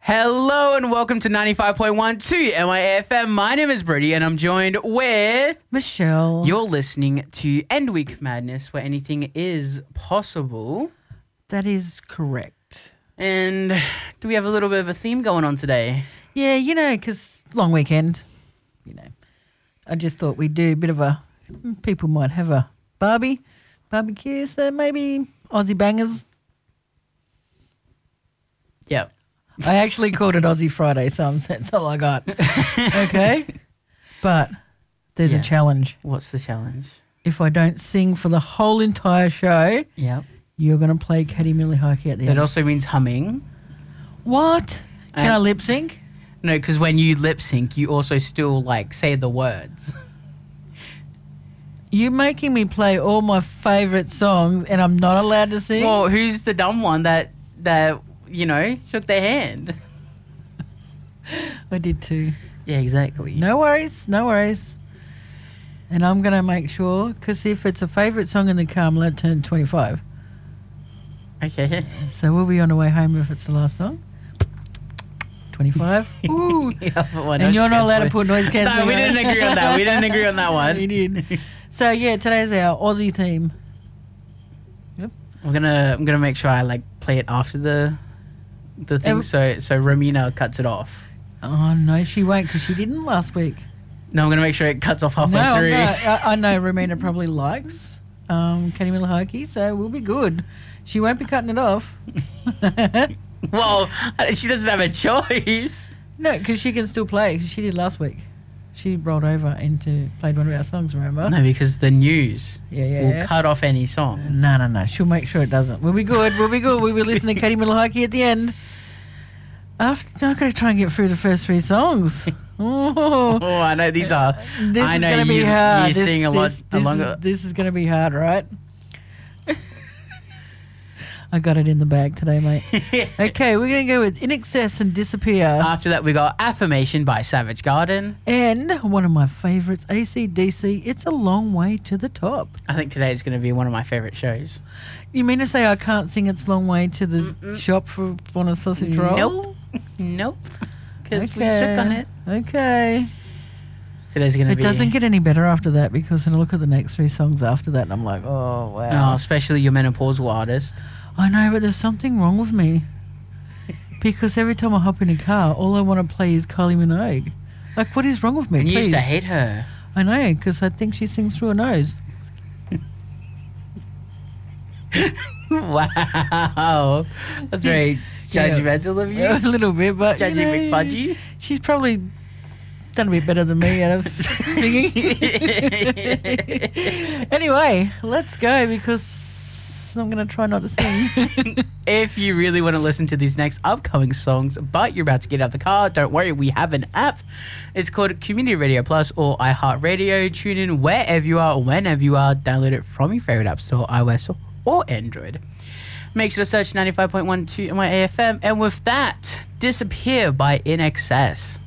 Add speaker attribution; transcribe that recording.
Speaker 1: Hello and welcome to 95.12 MIFM. My name is Brady and I'm joined with
Speaker 2: Michelle.
Speaker 1: You're listening to End Week Madness, where anything is possible.
Speaker 2: That is correct.
Speaker 1: And do we have a little bit of a theme going on today?
Speaker 2: Yeah, because long weekend, I just thought we'd do a bit of people might have a barbecue, so maybe Aussie bangers.
Speaker 1: Yep.
Speaker 2: I actually called it Aussie Friday, so that's all I got. Okay? But there's a challenge.
Speaker 1: What's the challenge?
Speaker 2: If I don't sing for the whole entire show,
Speaker 1: Yep.
Speaker 2: you're going to play Katie Millihaki at the end.
Speaker 1: That also means humming.
Speaker 2: What? Can I lip sync?
Speaker 1: No, because when you lip sync, you also still say the words.
Speaker 2: You're making me play all my favourite songs and I'm not allowed to sing?
Speaker 1: Well, who's the dumb one that shook their hand?
Speaker 2: I did too.
Speaker 1: Yeah, exactly.
Speaker 2: No worries. And I'm going to make sure, because if it's a favourite song in the car, I'm allowed to turn 25.
Speaker 1: Okay.
Speaker 2: So we'll be on the way home if it's the last song. 25. Ooh. And you're not allowed to put noise cancelling.
Speaker 1: No, we didn't agree on that. We didn't agree on that one.
Speaker 2: We did. So, yeah, today's our Aussie theme. Yep.
Speaker 1: I'm gonna make sure I play it after the thing, so Romina cuts it off.
Speaker 2: Oh, no, she won't, because she didn't last week.
Speaker 1: No, I'm going to make sure it cuts off halfway through.
Speaker 2: No, I know Romina probably likes Katie Millihaki, so we'll be good. She won't be cutting it off.
Speaker 1: Well, she doesn't have a choice.
Speaker 2: No, because she can still play. She did last week. She rolled over and played one of our songs, remember?
Speaker 1: No, because the news will cut off any song.
Speaker 2: No. She'll make sure it doesn't. We'll be good. We'll be listening to Katie Millihaki at the end. I've got to try and get through the first three songs. Oh,
Speaker 1: I know these are.
Speaker 2: This
Speaker 1: I
Speaker 2: is
Speaker 1: know
Speaker 2: going to be hard.
Speaker 1: You sing a lot longer.
Speaker 2: This is going to be hard, right? I got it in the bag today, mate. Okay, we're going to go with In Excess and Disappear.
Speaker 1: After that, we got Affirmation by Savage Garden.
Speaker 2: And one of my favourites, AC/DC, It's a Long Way to the Top.
Speaker 1: I think today is going to be one of my favourite shows.
Speaker 2: You mean to say I can't sing It's a Long Way to the shop for one of sausage roll?
Speaker 1: Nope. Because we shook on it.
Speaker 2: Okay.
Speaker 1: Today's going to be...
Speaker 2: It doesn't get any better after that, because then I look at the next three songs after that and I'm like, oh, wow.
Speaker 1: Oh, especially your menopausal artist.
Speaker 2: I know, but there's something wrong with me. Because every time I hop in a car, all I want to play is Kylie Minogue. What is wrong with me?
Speaker 1: And you
Speaker 2: Please.
Speaker 1: used to hate her.
Speaker 2: I know, because I think she sings through her nose.
Speaker 1: Wow. That's very judgmental of you.
Speaker 2: A little bit, but
Speaker 1: Judgy McFudgy.
Speaker 2: She's probably done a bit better than me out of singing. Anyway, let's go, because I'm going to try not to sing.
Speaker 1: If you really want to listen to these next upcoming songs, but you're about to get out of the car, don't worry, we have an app. It's called Community Radio Plus or iHeartRadio. Tune in wherever you are, whenever you are. Download it from your favorite app store, iOS or Android. Make sure to search 95.12 MIFM. And with that, Disappear by In Excess.